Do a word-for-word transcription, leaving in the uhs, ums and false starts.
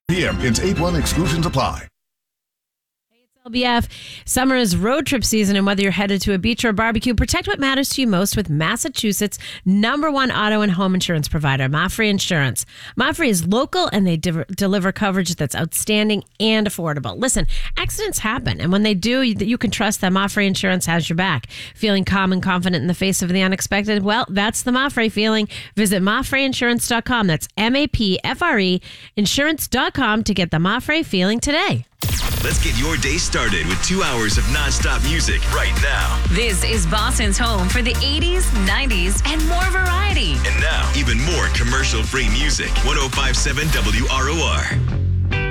P M. It's eight one exclusions apply. L B F, summer is road trip season, and whether you're headed to a beach or a barbecue, protect what matters to you most with Massachusetts' number one auto and home insurance provider, Mafre Insurance. Mafre is local, and they de- deliver coverage that's outstanding and affordable. Listen, accidents happen, and when they do, you, you can trust that Mafre Insurance has your back. Feeling calm and confident in the face of the unexpected? Well, that's the Mafre feeling. Visit Mafre Insurance dot com. That's M A P F R E Insurance dot com to get the Mafre feeling today. Let's get your day started with two hours of nonstop music right now. This is Boston's home for the eighties, nineties, and more variety. And now, even more commercial-free music. one oh five point seven W R O R.